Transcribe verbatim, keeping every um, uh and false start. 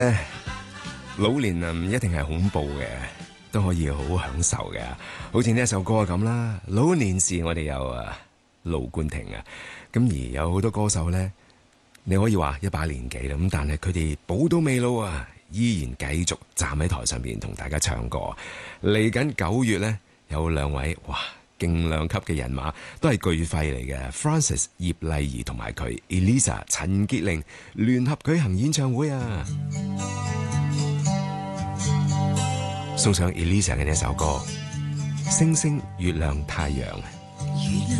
老年啊唔一定係恐怖嘅，都可以好享受嘅。好似呢一首歌咁啦，老年時我哋有啊盧冠廷啊，咁而有好多歌手呢，你可以話一把年紀啦，咁但係佢哋寶刀未老啊，依然繼續站喺台上邊同大家唱歌。嚟緊九月呢，有兩位哇勁量級嘅人馬，都係巨肺嚟嘅 ，Francis 葉麗儀同埋佢 Elisa 陳潔靈聯合舉行演唱會啊！送上 Elisa 嘅呢首歌《星星、月亮、太陽》。